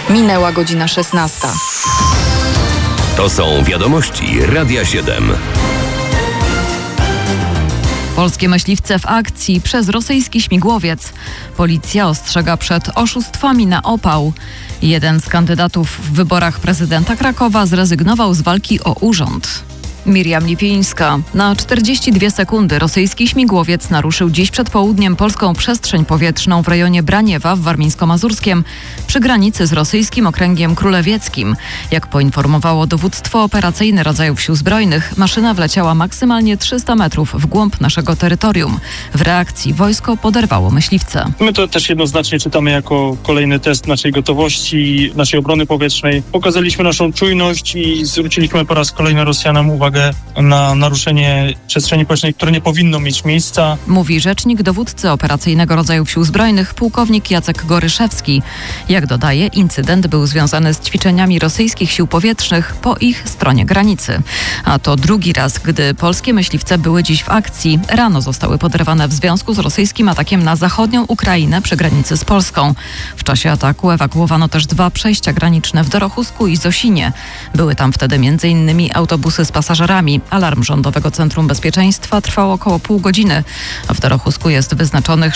Minęła godzina 16. To są wiadomości Radia 7. Polskie myśliwce w akcji przez rosyjski śmigłowiec. Policja ostrzega przed oszustwami na opał. Jeden z kandydatów w wyborach prezydenta Krakowa zrezygnował z walki o urząd. Miriam Lipińska. Na 42 sekundy rosyjski śmigłowiec naruszył dziś przed południem polską przestrzeń powietrzną w rejonie Braniewa w Warmińsko-Mazurskiem przy granicy z rosyjskim okręgiem królewieckim. Jak poinformowało dowództwo operacyjne rodzajów sił zbrojnych, maszyna wleciała maksymalnie 300 metrów w głąb naszego terytorium. W reakcji wojsko poderwało myśliwce. My to też jednoznacznie czytamy jako kolejny test naszej gotowości, naszej obrony powietrznej. Pokazaliśmy naszą czujność i zwróciliśmy po raz kolejny Rosjanom uwagę na naruszenie przestrzeni powietrznej, które nie powinno mieć miejsca. Mówi rzecznik dowódcy operacyjnego rodzajów sił zbrojnych, pułkownik Jacek Goryszewski. Jak dodaje, incydent był związany z ćwiczeniami rosyjskich sił powietrznych po ich stronie granicy. A to drugi raz, gdy polskie myśliwce były dziś w akcji. Rano zostały poderwane w związku z rosyjskim atakiem na zachodnią Ukrainę przy granicy z Polską. W czasie ataku ewakuowano też 2 przejścia graniczne w Dorochusku i Zosinie. Były tam wtedy m.in. autobusy z pasażerami. Alarm Rządowego Centrum Bezpieczeństwa trwał około pół godziny. W Dorochusku jest wyznaczonych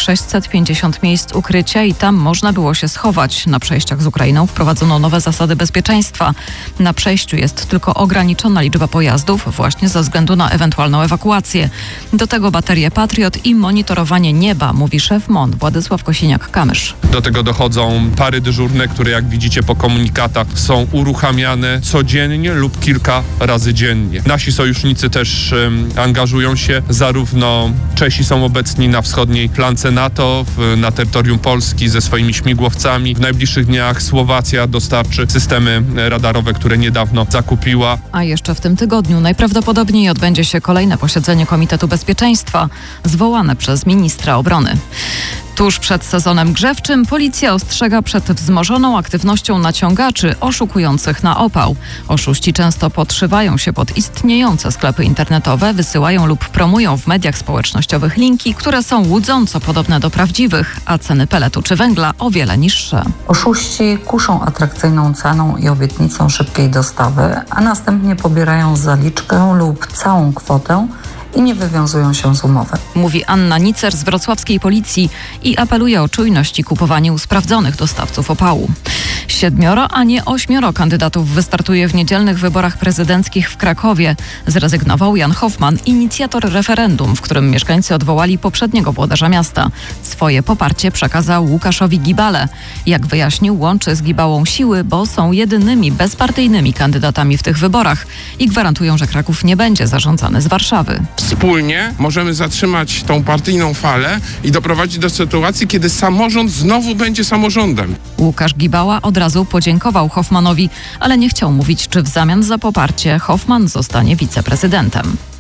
650 miejsc ukrycia i tam można było się schować. Na przejściach z Ukrainą wprowadzono nowe zasady bezpieczeństwa. Na przejściu jest tylko ograniczona liczba pojazdów właśnie ze względu na ewentualną ewakuację. Do tego baterie Patriot i monitorowanie nieba, mówi szef MON Władysław Kosiniak-Kamysz. Do tego dochodzą pary dyżurne, które jak widzicie po komunikatach są uruchamiane codziennie lub kilka razy dziennie. Nasi sojusznicy też angażują się, zarówno Czesi są obecni na wschodniej flance NATO, na terytorium Polski ze swoimi śmigłowcami. W najbliższych dniach Słowacja dostarczy systemy radarowe, które niedawno zakupiła. A jeszcze w tym tygodniu najprawdopodobniej odbędzie się kolejne posiedzenie Komitetu Bezpieczeństwa zwołane przez ministra obrony. Tuż przed sezonem grzewczym policja ostrzega przed wzmożoną aktywnością naciągaczy oszukujących na opał. Oszuści często podszywają się pod istniejące sklepy internetowe, wysyłają lub promują w mediach społecznościowych linki, które są łudząco podobne do prawdziwych, a ceny peletu czy węgla o wiele niższe. Oszuści kuszą atrakcyjną ceną i obietnicą szybkiej dostawy, a następnie pobierają zaliczkę lub całą kwotę i nie wywiązują się z umowy. Mówi Anna Nicer z wrocławskiej policji i apeluje o czujność i kupowanie u sprawdzonych dostawców opału. 7, a nie 8 kandydatów wystartuje w niedzielnych wyborach prezydenckich w Krakowie. Zrezygnował Jan Hoffman, inicjator referendum, w którym mieszkańcy odwołali poprzedniego włodarza miasta. Swoje poparcie przekazał Łukaszowi Gibale. Jak wyjaśnił, łączy z Gibałą siły, bo są jedynymi bezpartyjnymi kandydatami w tych wyborach i gwarantują, że Kraków nie będzie zarządzany z Warszawy. Wspólnie możemy zatrzymać tą partyjną falę i doprowadzić do sytuacji, kiedy samorząd znowu będzie samorządem. Łukasz Gibała od razu podziękował Hoffmanowi, ale nie chciał mówić, czy w zamian za poparcie Hoffman zostanie wiceprezydentem.